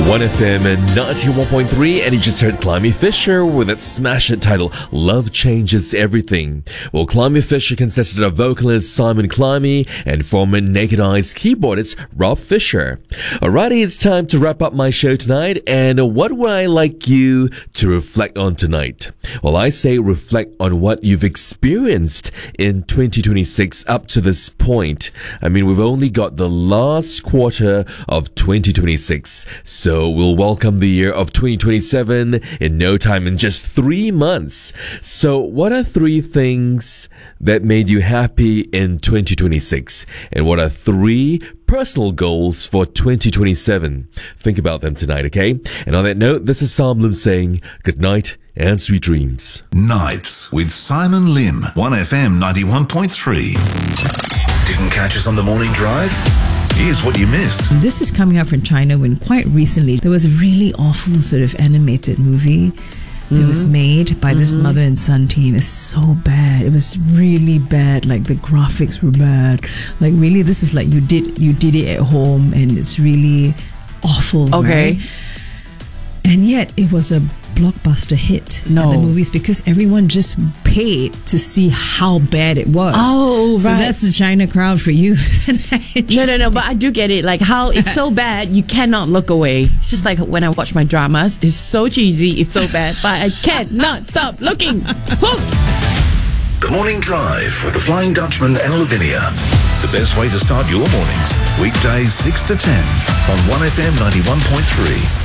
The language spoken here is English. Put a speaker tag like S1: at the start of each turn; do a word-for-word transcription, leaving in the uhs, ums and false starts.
S1: one F M and ninety-one point three, and you just heard Climby Fisher with its smash hit title, Love Changes Everything. Well, Climby Fisher consisted of vocalist Simon Climby and former Naked Eyes keyboardist Rob Fisher. Alrighty, it's time to wrap up my show tonight, and what would I like you to reflect on tonight? Well, I say reflect on what you've experienced in twenty twenty-six up to this point. I mean, we've only got the last quarter of twenty twenty-six, so we'll welcome the year of twenty twenty-seven in no time, in just three months. So what are three things that made you happy in twenty twenty-six? And what are three personal goals for twenty twenty-seven? Think about them tonight, okay? And on that note, this is Sam Lim saying good night and sweet dreams.
S2: Nights with Simon Lim, one F M ninety-one point three. Didn't catch us on the morning drive? Here's what you missed.
S3: This is coming out from China when quite recently there was a really awful sort of animated movie that mm-hmm. was made by mm-hmm. this mother and son team. It's so bad. It was really bad. Like the graphics were bad. Like really, this is like you did you did it at home, and it's really awful.
S4: Okay.
S3: Right? And yet it was a blockbuster hit
S4: no.
S3: at the movies because everyone just paid to see how bad it was.
S4: Oh,
S3: so
S4: right.
S3: that's the China crowd for you.
S4: no, no, no. But I do get it. Like how it's so bad, you cannot look away. It's just like when I watch my dramas. It's so cheesy. It's so bad, but I cannot stop looking. Hooked.
S2: The Morning Drive with the Flying Dutchman and Lavinia. The best way to start your mornings. Weekdays six to ten on one F M ninety-one point three.